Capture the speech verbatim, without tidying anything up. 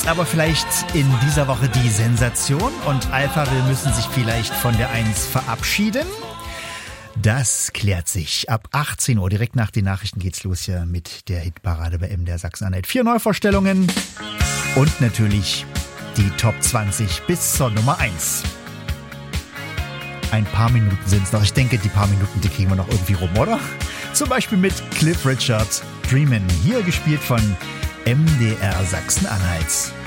aber vielleicht in dieser Woche die Sensation und Alphaville müssen sich vielleicht von der eins verabschieden. Das klärt sich. Ab achtzehn Uhr, direkt nach den Nachrichten, geht's los hier mit der Hitparade bei M D R Sachsen-Anhalt. Vier Neuvorstellungen und natürlich die Top zwanzig bis zur Nummer eins. Ein paar Minuten sind's noch. Ich denke, die paar Minuten, die kriegen wir noch irgendwie rum, oder? Zum Beispiel mit Cliff Richard, Dreamin', hier gespielt von M D R Sachsen-Anhalt.